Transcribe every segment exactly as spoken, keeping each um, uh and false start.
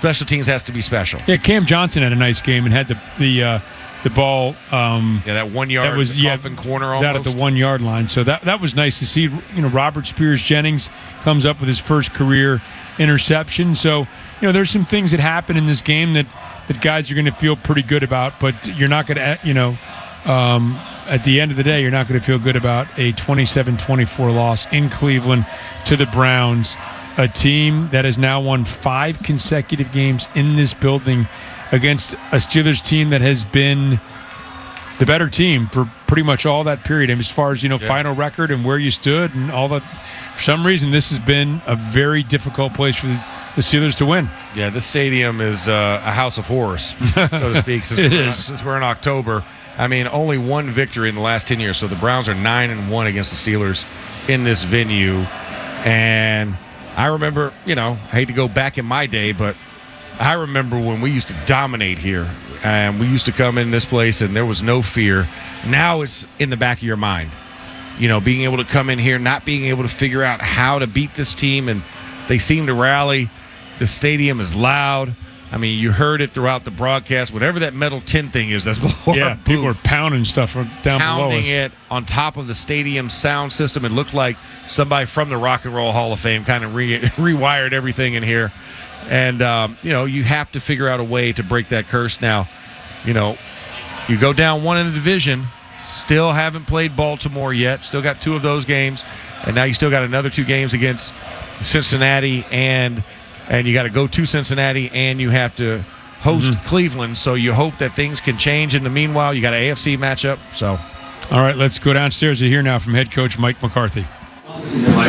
special teams has to be special. Yeah, Cam Johnson had a nice game and had the the uh, the ball. Um, yeah, that one yard. That was yeah, corner almost. Out at the one yard line. So that that was nice to see. You know, Robert Spears Jennings comes up with his first career interception. So you know, there's some things that happen in this game that that guys are going to feel pretty good about. But you're not going to, you know. Um, at the end of the day, you're not going to feel good about a twenty-seven twenty-four loss in Cleveland to the Browns, a team that has now won five consecutive games in this building against a Steelers team that has been the better team for pretty much all that period. And as far as, you know, yeah. final record and where you stood and all that, for some reason, this has been a very difficult place for the, the Steelers to win. Yeah, this stadium is uh, a house of horrors, so to speak, since, it we're, is. since we're in October. I mean, only one victory in the last ten years. So the Browns are nine and one against the Steelers in this venue. And I remember, you know, I hate to go back in my day, but I remember when we used to dominate here. And we used to come in this place and there was no fear. Now it's in the back of your mind. You know, being able to come in here, not being able to figure out how to beat this team. And they seem to rally. The stadium is loud. I mean, you heard it throughout the broadcast. Whatever that metal tin thing is, that's below yeah, our booth. People are pounding stuff down pounding below us. Pounding it on top of the stadium sound system. It looked like somebody from the Rock and Roll Hall of Fame kind of re- rewired everything in here. And, um, you know, you have to figure out a way to break that curse. Now, you know, you go down one in the division, still haven't played Baltimore yet, still got two of those games, and now you still got another two games against Cincinnati and – and you got to go to Cincinnati, and you have to host mm-hmm. Cleveland. So you hope that things can change in the meanwhile. You got an A F C matchup. So, all right, let's go downstairs to hear now from head coach Mike McCarthy. Mike,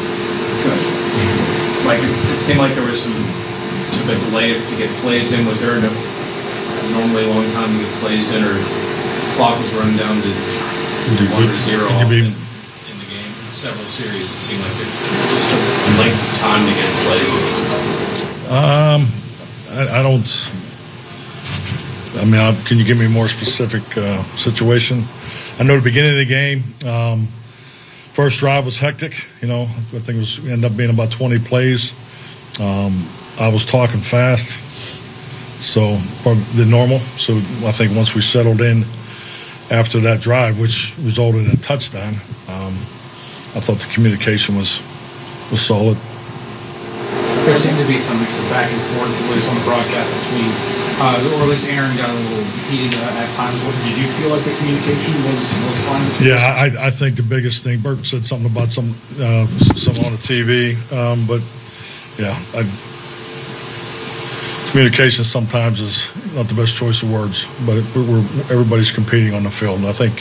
Mike it seemed like there was some took a delay to get plays in. Was there a, a normally long time to get plays in, or the clock was running down to one or zero off in, in the game? In several series, it seemed like it just took a length of time to get plays. Um, I, I don't. I mean, I, can you give me a more specific uh, situation? I know the beginning of the game, um, first drive was hectic. You know, I think it was ended up being about twenty plays. Um, I was talking fast, so the normal. So I think once we settled in after that drive, which resulted in a touchdown, um, I thought the communication was was solid. There seemed to be some, some back and forth, at least on the broadcast, between, uh, or at least Aaron got a little heated uh, at times. What, did you feel like the communication was, was fine? Yeah, I, I think the biggest thing, Bert said something about some uh, some on the T V, um, but yeah, I, communication sometimes is not the best choice of words, but it, we're, we're everybody's competing on the field, and I think,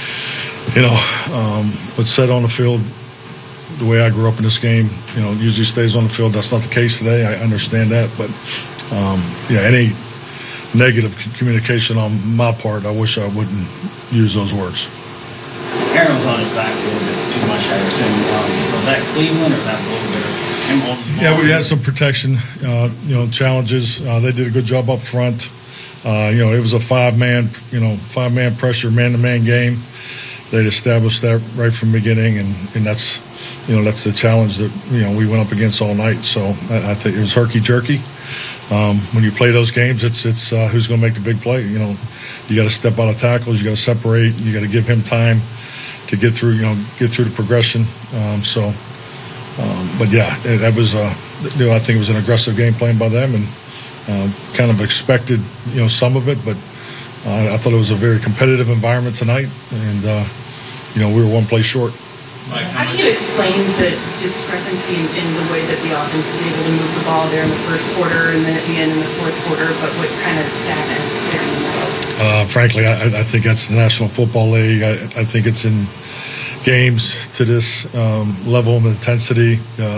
you know, um, what's said on the field, the way I grew up in this game, you know, usually stays on the field. That's not the case today. I understand that. But, um, yeah, any negative communication on my part, I wish I wouldn't use those words. Aaron was on his back a little bit too much, I assume. Um, was that Cleveland or was that a little bit of him holding the ball? Yeah, we had some protection, uh, you know, challenges. Uh, they did a good job up front. Uh, you know, it was a five-man, you know, five-man pressure, man-to-man game. They'd established that right from the beginning, and, and that's, you know, that's the challenge that, you know, we went up against all night. So I, I think it was herky-jerky. Um, when you play those games, it's it's uh, who's going to make the big play. You know, you got to step out of tackles, you got to separate, you got to give him time to get through, you know, get through the progression. Um, so, um, but yeah, it, that was, uh, you know, I think it was an aggressive game plan by them, and uh, kind of expected, you know, some of it, but uh, I thought it was a very competitive environment tonight, and uh, you know, we were one play short. How do you explain the discrepancy in, in the way that the offense was able to move the ball there in the first quarter and then at the end in the fourth quarter, but what kind of stagnant there in the middle? Uh, frankly, I, I think that's the National Football League. I, I think it's in games to this um, level of intensity. Uh,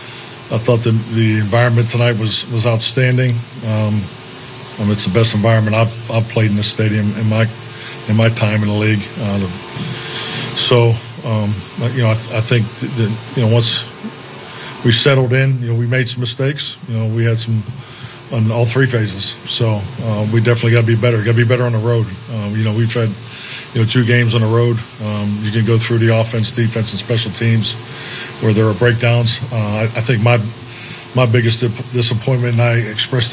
I thought the the environment tonight was was outstanding. Um, I mean, it's the best environment I've I've played in this stadium in my in my time in the league. Uh, so. Um, you know, I, th- I think that, you know, once we settled in, you know, we made some mistakes. You know, we had some on all three phases. So uh, we definitely got to be better. Got to be better on the road. Uh, you know, we've had, you know, two games on the road. Um, you can go through the offense, defense, and special teams where there are breakdowns. Uh, I, I think my my biggest disappointment, and I expressed